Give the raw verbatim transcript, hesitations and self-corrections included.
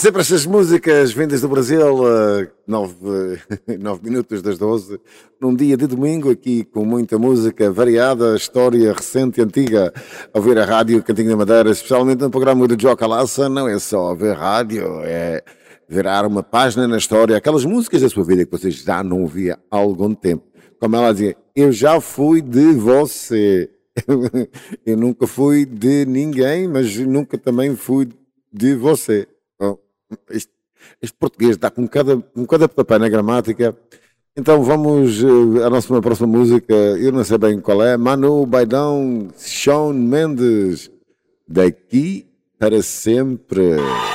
sempre estas músicas vindas do Brasil, uh, nove, nove minutos das doze, num dia de domingo, aqui com muita música variada, história recente e antiga. A ouvir a rádio Cantinho da Madeira, especialmente no programa do Joca Laça, não é só ver rádio, é virar uma página na história, aquelas músicas da sua vida que vocês já não ouviam há algum tempo. Como ela dizia, eu já fui de você. Eu nunca fui de ninguém, mas nunca também fui de você. Bom, este, este português está com cada, com cada papel na gramática. Então vamos uh, à nossa próxima música. Eu não sei bem qual é. Manu Baidão, Shawn Mendes. Daqui para sempre.